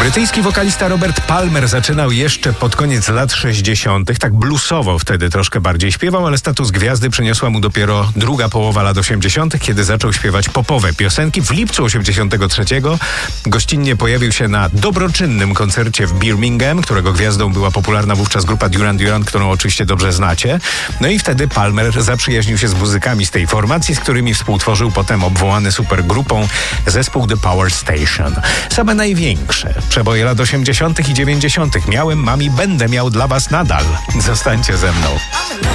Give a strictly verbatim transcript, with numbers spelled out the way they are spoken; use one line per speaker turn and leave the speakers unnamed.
Brytyjski wokalista Robert Palmer zaczynał jeszcze pod koniec lat sześćdziesiątych, tak bluesowo wtedy troszkę bardziej śpiewał, ale status gwiazdy przyniosła mu dopiero druga połowa lat osiemdziesiątych, kiedy zaczął śpiewać popowe piosenki. W lipcu osiemdziesiątego trzeciego gościnnie pojawił się na dobroczynnym koncercie w Birmingham, którego gwiazdą była popularna wówczas grupa Duran Duran, którą oczywiście dobrze znacie. No i wtedy Palmer zaprzyjaźnił się z muzykami z tej formacji, z którymi współtworzył potem obwołany supergrupą zespół The Power Station. Same największe przeboje lat osiemdziesiątych i dziewięćdziesiątych. Miałem, mam i będę miał dla was nadal. Zostańcie ze mną.